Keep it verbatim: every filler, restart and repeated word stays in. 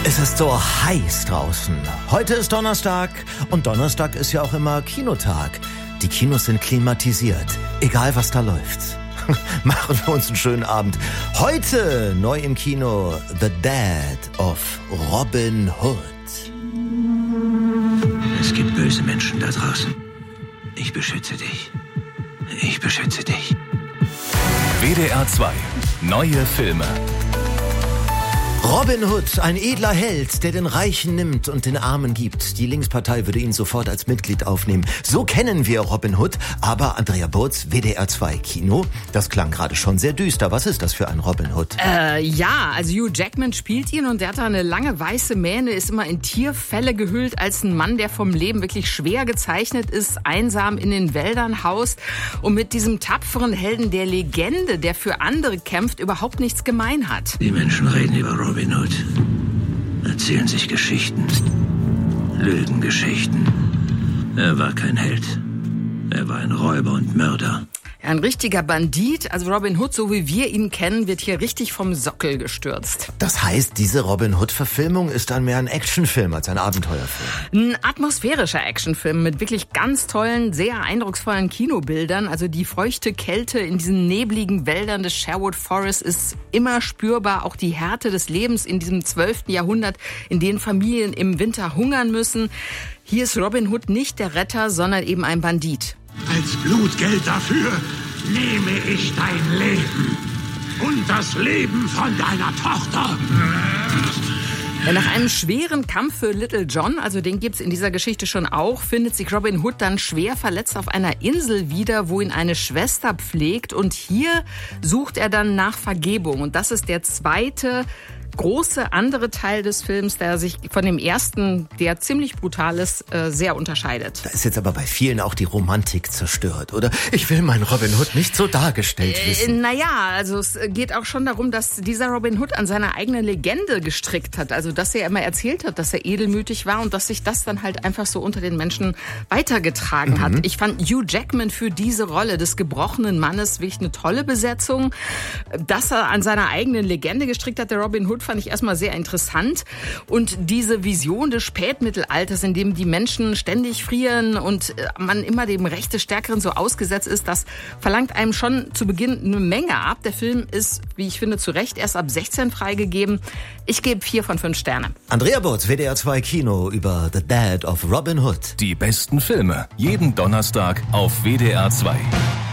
Es ist so heiß draußen. Heute ist Donnerstag und Donnerstag ist ja auch immer Kinotag. Die Kinos sind klimatisiert, egal was da läuft. Machen wir uns einen schönen Abend. Heute neu im Kino The Dad of Robin Hood. Es gibt böse Menschen da draußen. Ich beschütze dich. Ich beschütze dich. W D R zwei. Neue Filme. Robin Hood, ein edler Held, der den Reichen nimmt und den Armen gibt. Die Linkspartei würde ihn sofort als Mitglied aufnehmen. So kennen wir Robin Hood. Aber Andrea Burz, W D R zwei Kino, das klang gerade schon sehr düster. Was ist das für ein Robin Hood? Äh, ja, also Hugh Jackman spielt ihn und der hat da eine lange weiße Mähne, ist immer in Tierfelle gehüllt als ein Mann, der vom Leben wirklich schwer gezeichnet ist, einsam in den Wäldern haust und mit diesem tapferen Helden der Legende, der für andere kämpft, überhaupt nichts gemein hat. Die Menschen reden über Robin Hood, erzählen sich Geschichten, Lügengeschichten. Er war kein Held. Er war ein Räuber und Mörder. Ja, ein richtiger Bandit, also Robin Hood, so wie wir ihn kennen, wird hier richtig vom Sockel gestürzt. Das heißt, diese Robin Hood-Verfilmung ist dann mehr ein Actionfilm als ein Abenteuerfilm. Ein atmosphärischer Actionfilm mit wirklich ganz tollen, sehr eindrucksvollen Kinobildern. Also die feuchte Kälte in diesen nebligen Wäldern des Sherwood Forest ist immer spürbar. Auch die Härte des Lebens in diesem zwölften Jahrhundert, in dem Familien im Winter hungern müssen. Hier ist Robin Hood nicht der Retter, sondern eben ein Bandit. Als Blutgeld dafür nehme ich dein Leben und das Leben von deiner Tochter. Ja, nach einem schweren Kampf für Little John, also den gibt's in dieser Geschichte schon auch, findet sich Robin Hood dann schwer verletzt auf einer Insel wieder, wo ihn eine Schwester pflegt. Und hier sucht er dann nach Vergebung. Und das ist der zweite große andere Teil des Films, der sich von dem ersten, der ziemlich brutal ist, äh, sehr unterscheidet. Da ist jetzt aber bei vielen auch die Romantik zerstört, oder? Ich will meinen Robin Hood nicht so dargestellt äh, wissen. Naja, also es geht auch schon darum, dass dieser Robin Hood an seiner eigenen Legende gestrickt hat. Also dass er immer erzählt hat, dass er edelmütig war und dass sich das dann halt einfach so unter den Menschen weitergetragen mhm. hat. Ich fand Hugh Jackman für diese Rolle des gebrochenen Mannes wirklich eine tolle Besetzung. Dass er an seiner eigenen Legende gestrickt hat, der Robin Hood, fand ich erstmal sehr interessant. Und diese Vision des Spätmittelalters, in dem die Menschen ständig frieren und man immer dem Recht des Stärkeren so ausgesetzt ist, das verlangt einem schon zu Beginn eine Menge ab. Der Film ist, wie ich finde, zu Recht erst ab sechzehn freigegeben. Ich gebe vier von fünf Sterne. Andrea Burz, W D R zwei Kino über The Dad of Robin Hood. Die besten Filme, jeden Donnerstag auf W D R zwei.